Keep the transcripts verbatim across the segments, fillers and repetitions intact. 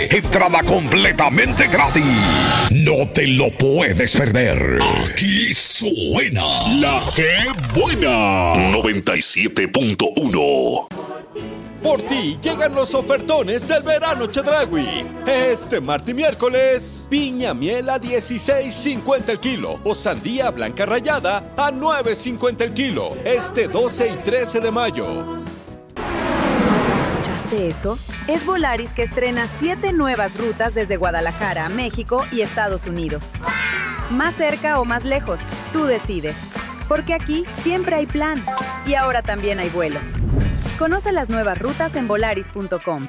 Entrada completamente gratis. No te lo puedes perder. Aquí suena La Que Buena. noventa y siete punto uno. Por ti llegan los ofertones del verano Chedraui. Este martes y miércoles, piña miel a dieciséis cincuenta el kilo o sandía blanca rallada a nueve cincuenta el kilo. Este doce y trece de mayo. ¿Escuchaste eso? Es Volaris que estrena siete nuevas rutas desde Guadalajara a México y Estados Unidos. Más cerca o más lejos, tú decides. Porque aquí siempre hay plan. Y ahora también hay vuelo. Conoce las nuevas rutas en volaris punto com.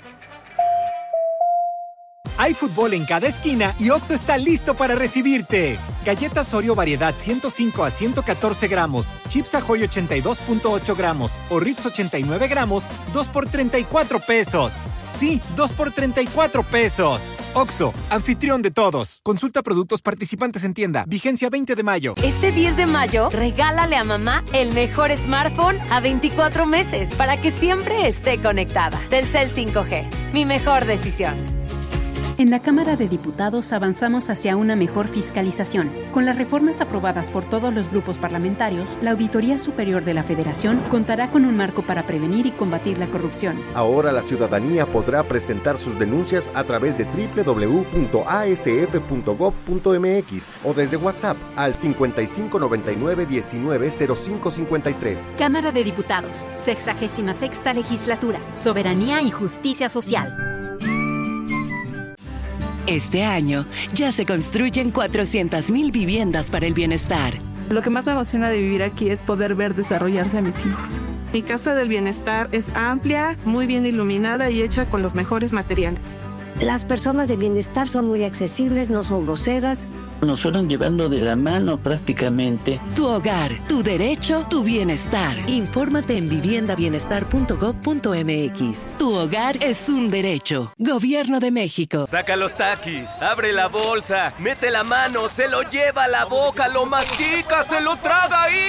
Hay fútbol en cada esquina y Oxxo está listo para recibirte. Galletas Oreo variedad ciento cinco a ciento catorce gramos, Chips Ahoy ochenta y dos punto ocho gramos o Ritz ochenta y nueve gramos, dos por treinta y cuatro pesos. Sí, dos por treinta y cuatro pesos. Oxxo, anfitrión de todos. Consulta productos participantes en tienda. Vigencia veinte de mayo. Este diez de mayo, regálale a mamá el mejor smartphone a veinticuatro meses para que siempre esté conectada. Telcel cinco G, mi mejor decisión. En la Cámara de Diputados avanzamos hacia una mejor fiscalización. Con las reformas aprobadas por todos los grupos parlamentarios, la Auditoría Superior de la Federación contará con un marco para prevenir y combatir la corrupción. Ahora la ciudadanía podrá presentar sus denuncias a través de doble u doble u doble u punto a s f punto gob punto m x o desde WhatsApp al cincuenta y cinco noventa y nueve diecinueve cero cinco cincuenta y tres. Cámara de Diputados, sexagésima sexta legislatura, soberanía y justicia social. Este año ya se construyen cuatrocientas mil viviendas para el bienestar. Lo que más me emociona de vivir aquí es poder ver desarrollarse a mis hijos. Mi casa del bienestar es amplia, muy bien iluminada y hecha con los mejores materiales. Las personas de bienestar son muy accesibles, no son groseras. Nos fueron llevando de la mano prácticamente. Tu hogar, tu derecho, tu bienestar. Infórmate en vivienda bienestar punto gob punto m x. Tu hogar es un derecho. Gobierno de México. Saca los taquis, abre la bolsa, mete la mano, se lo lleva a la boca, lo mastica, se lo traga y...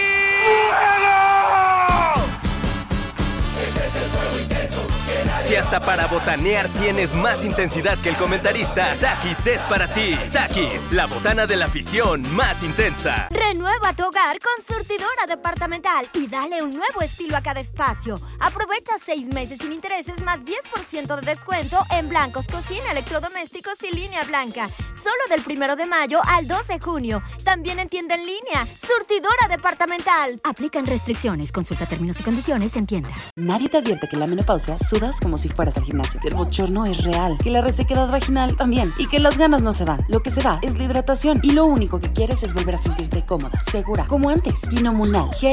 Este es el fuego intenso. Si hasta para botanear tienes más intensidad que el comentarista, Takis es para ti. Takis, la botana de la afición más intensa. Renueva tu hogar con surtidora departamental y dale un nuevo estilo a cada espacio. Aprovecha seis meses sin intereses más diez por ciento de descuento en blancos, cocina, electrodomésticos y línea blanca. Solo del primero de mayo al dos de junio. También en tienda en línea. Surtidora departamental. Aplican restricciones. Consulta términos y condiciones en tienda. Nadie te advierte que en la menopausia sudas como si fueras al gimnasio, que el bochorno es real, que la resequedad vaginal también, y que las ganas no se van. Lo que se va es la hidratación, y lo único que quieres es volver a sentirte cómoda, segura, como antes. Pinomunal, gel